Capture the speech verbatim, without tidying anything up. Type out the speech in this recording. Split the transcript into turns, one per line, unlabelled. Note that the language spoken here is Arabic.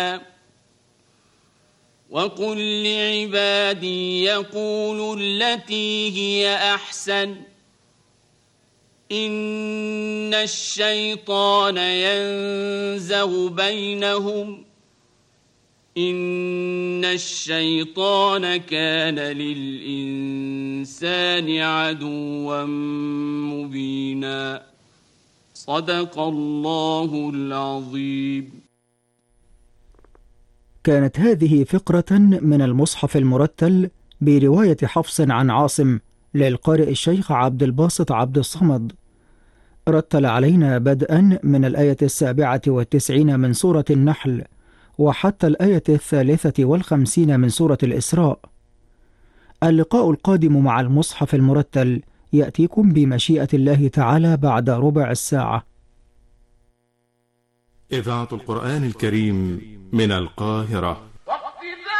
وقل لعبادي يقولوا التي هي أحسن إن الشيطان ينزغ بينهم إن الشيطان كان للإنسان عدوا مبينا. صدق الله العظيم.
كانت هذه فقرة من المصحف المرتل برواية حفص عن عاصم للقارئ الشيخ عبد الباسط عبد الصمد. رتل علينا بدءا من الآية السابعة والتسعين من سورة النحل وحتى الآية الثالثة والخمسين من سورة الإسراء. اللقاء القادم مع المصحف المرتل يأتيكم بمشيئة الله تعالى بعد ربع الساعة.
إذاعة القرآن الكريم من القاهرة.